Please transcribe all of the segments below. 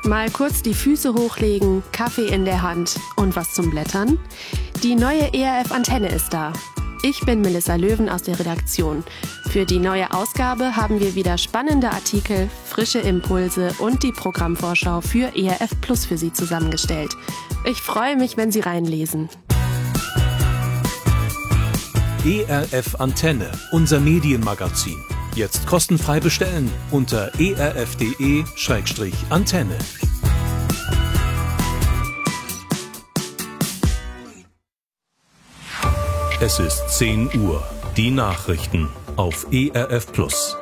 Mal kurz die Füße hochlegen, Kaffee in der Hand und was zum Blättern? Die neue ERF-Antenne ist da. Ich bin Melissa Löwen aus der Redaktion. Für die neue Ausgabe haben wir wieder spannende Artikel, frische Impulse und die Programmvorschau für ERF Plus für Sie zusammengestellt. Ich freue mich, wenn Sie reinlesen. ERF Antenne, unser Medienmagazin. Jetzt kostenfrei bestellen unter erf.de/Antenne. Es ist 10 Uhr. Die Nachrichten auf ERF Plus.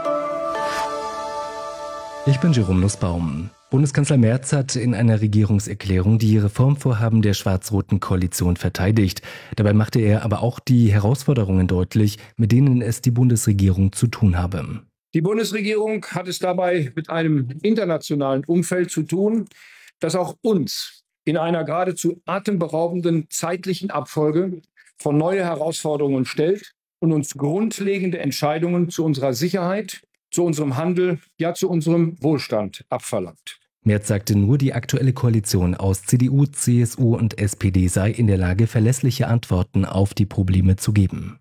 Ich bin Jerome Nussbaum. Bundeskanzler Merz hat in einer Regierungserklärung die Reformvorhaben der schwarz-roten Koalition verteidigt. Dabei machte er aber auch die Herausforderungen deutlich, mit denen es die Bundesregierung zu tun habe. Die Bundesregierung hat es dabei mit einem internationalen Umfeld zu tun, das auch uns in einer geradezu atemberaubenden zeitlichen Abfolge vor neue Herausforderungen stellt und uns grundlegende Entscheidungen zu unserer Sicherheit, zu unserem Handel, ja zu unserem Wohlstand abverlangt. Merz sagte nur, die aktuelle Koalition aus CDU, CSU und SPD sei in der Lage, verlässliche Antworten auf die Probleme zu geben.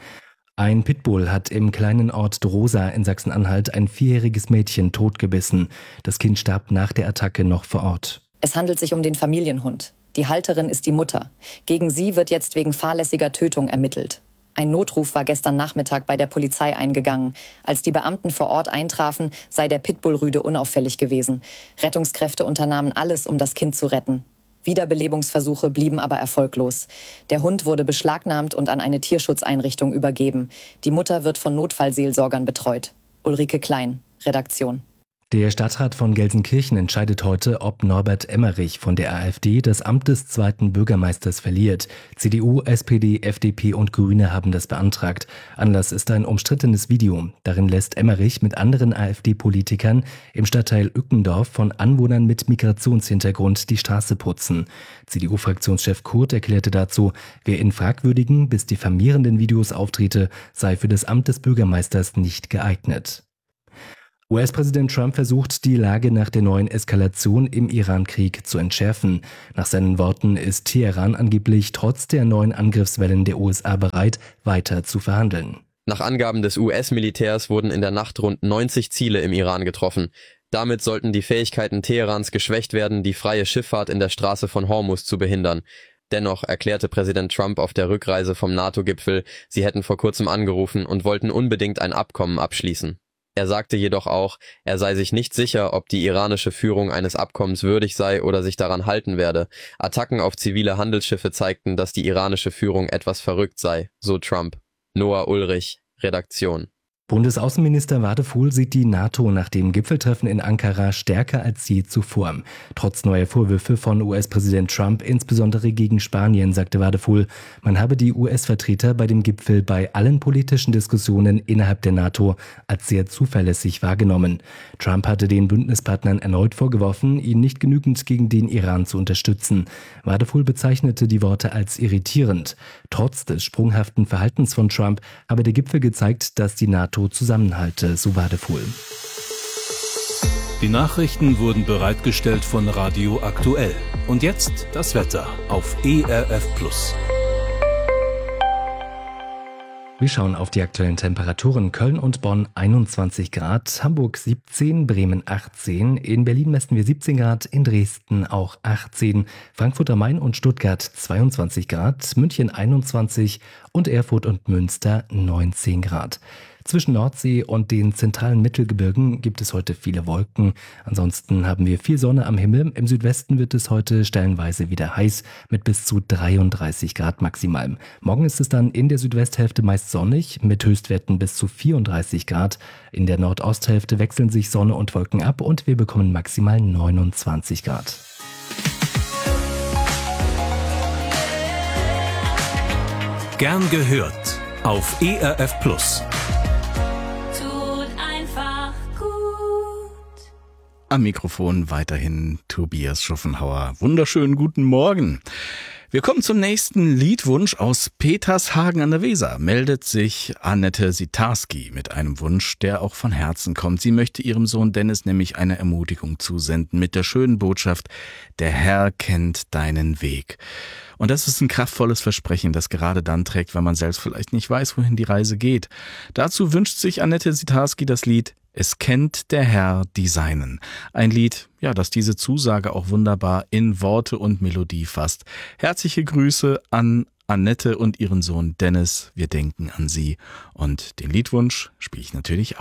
Ein Pitbull hat im kleinen Ort Drosa in Sachsen-Anhalt ein 4-jähriges Mädchen totgebissen. Das Kind starb nach der Attacke noch vor Ort. Es handelt sich um den Familienhund. Die Halterin ist die Mutter. Gegen sie wird jetzt wegen fahrlässiger Tötung ermittelt. Ein Notruf war gestern Nachmittag bei der Polizei eingegangen. Als die Beamten vor Ort eintrafen, sei der Pitbull-Rüde unauffällig gewesen. Rettungskräfte unternahmen alles, um das Kind zu retten. Wiederbelebungsversuche blieben aber erfolglos. Der Hund wurde beschlagnahmt und an eine Tierschutzeinrichtung übergeben. Die Mutter wird von Notfallseelsorgern betreut. Ulrike Klein, Redaktion. Der Stadtrat von Gelsenkirchen entscheidet heute, ob Norbert Emmerich von der AfD das Amt des zweiten Bürgermeisters verliert. CDU, SPD, FDP und Grüne haben das beantragt. Anlass ist ein umstrittenes Video. Darin lässt Emmerich mit anderen AfD-Politikern im Stadtteil Ückendorf von Anwohnern mit Migrationshintergrund die Straße putzen. CDU-Fraktionschef Kurt erklärte dazu, wer in fragwürdigen bis diffamierenden Videos auftrete, sei für das Amt des Bürgermeisters nicht geeignet. US-Präsident Trump versucht, die Lage nach der neuen Eskalation im Iran-Krieg zu entschärfen. Nach seinen Worten ist Teheran angeblich trotz der neuen Angriffswellen der USA bereit, weiter zu verhandeln. Nach Angaben des US-Militärs wurden in der Nacht rund 90 Ziele im Iran getroffen. Damit sollten die Fähigkeiten Teherans geschwächt werden, die freie Schifffahrt in der Straße von Hormuz zu behindern. Dennoch erklärte Präsident Trump auf der Rückreise vom NATO-Gipfel, sie hätten vor kurzem angerufen und wollten unbedingt ein Abkommen abschließen. Er sagte jedoch auch, er sei sich nicht sicher, ob die iranische Führung eines Abkommens würdig sei oder sich daran halten werde. Attacken auf zivile Handelsschiffe zeigten, dass die iranische Führung etwas verrückt sei, so Trump. Noah Ulrich, Redaktion. Bundesaußenminister Wadefuhl sieht die NATO nach dem Gipfeltreffen in Ankara stärker als je zuvor. Trotz neuer Vorwürfe von US-Präsident Trump, insbesondere gegen Spanien, sagte Wadefuhl, man habe die US-Vertreter bei dem Gipfel bei allen politischen Diskussionen innerhalb der NATO als sehr zuverlässig wahrgenommen. Trump hatte den Bündnispartnern erneut vorgeworfen, ihn nicht genügend gegen den Iran zu unterstützen. Wadefuhl bezeichnete die Worte als irritierend. Trotz des sprunghaften Verhaltens von Trump habe der Gipfel gezeigt, dass die NATO zusammenhalte, so Wadefuhl. Die Nachrichten wurden bereitgestellt von Radio Aktuell. Und jetzt das Wetter auf ERF Plus. Wir schauen auf die aktuellen Temperaturen. Köln und Bonn 21 Grad, Hamburg 17, Bremen 18, in Berlin messen wir 17 Grad, in Dresden auch 18, Frankfurt am Main und Stuttgart 22 Grad, München 21 und Erfurt und Münster 19 Grad. Zwischen Nordsee und den zentralen Mittelgebirgen gibt es heute viele Wolken. Ansonsten haben wir viel Sonne am Himmel. Im Südwesten wird es heute stellenweise wieder heiß mit bis zu 33 Grad maximal. Morgen ist es dann in der Südwesthälfte meist sonnig mit Höchstwerten bis zu 34 Grad. In der Nordosthälfte wechseln sich Sonne und Wolken ab und wir bekommen maximal 29 Grad. Gern gehört auf ERF Plus. Am Mikrofon weiterhin Tobias Schuffenhauer. Wunderschönen guten Morgen. Wir kommen zum nächsten Liedwunsch. Aus Petershagen an der Weser meldet sich Annette Sitarski mit einem Wunsch, der auch von Herzen kommt. Sie möchte ihrem Sohn Dennis nämlich eine Ermutigung zusenden mit der schönen Botschaft: Der Herr kennt deinen Weg. Und das ist ein kraftvolles Versprechen, das gerade dann trägt, wenn man selbst vielleicht nicht weiß, wohin die Reise geht. Dazu wünscht sich Annette Sitarski das Lied Es kennt der Herr die Seinen. Ein Lied, ja, das diese Zusage auch wunderbar in Worte und Melodie fasst. Herzliche Grüße an Annette und ihren Sohn Dennis. Wir denken an Sie. Und den Liedwunsch spiele ich natürlich auch.